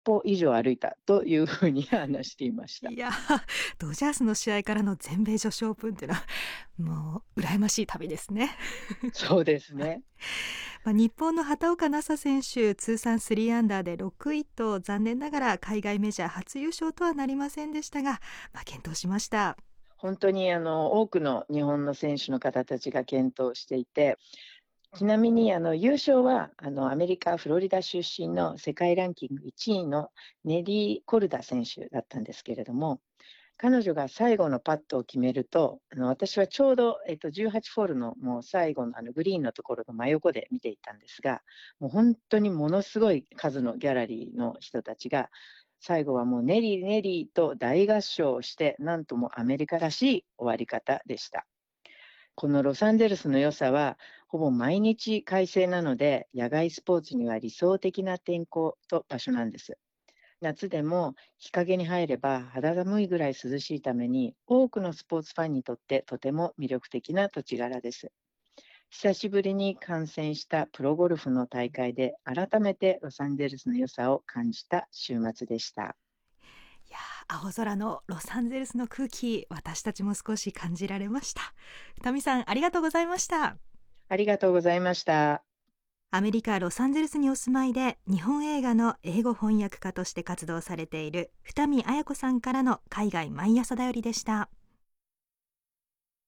歩以上歩いたというふうに話していました。 いやドジャースの試合からの全米女子オープンっていうのはもう羨ましい旅ですね。 そうですね。 日本の畑岡奈紗選手通算3アンダーで6位と残念ながら海外メジャー初優勝とはなりませんでしたが、健闘しました。 本当に多くの日本の選手の方たちが健闘していて、ちなみに優勝はアメリカ・フロリダ出身の世界ランキング1位のネリー・コルダ選手だったんですけれども、彼女が最後のパットを決めると、私はちょうど、18ホールのもう最後のグリーンのところの真横で見ていたんですが、もう本当にものすごい数のギャラリーの人たちが、最後はもうネリーネリーと大合唱をして、なんともアメリカらしい終わり方でした。このロサンゼルスの良さは、ほぼ毎日快晴なので、野外スポーツには理想的な天候と場所なんです。夏でも日陰に入れば肌寒いぐらい涼しいために、多くのスポーツファンにとってとても魅力的な土地柄です。久しぶりに観戦したプロゴルフの大会で、改めてロサンゼルスの良さを感じた週末でした。 いや青空のロサンゼルスの空気、私たちも少し感じられました。タミさん、ありがとうございました。 ありがとうございました。 アメリカ・ロサンゼルスにお住まいで日本映画の英語翻訳家として活動されている二見綾子さんからの海外毎朝だよりでした。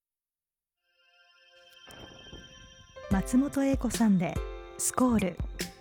松本英子さんでスコール。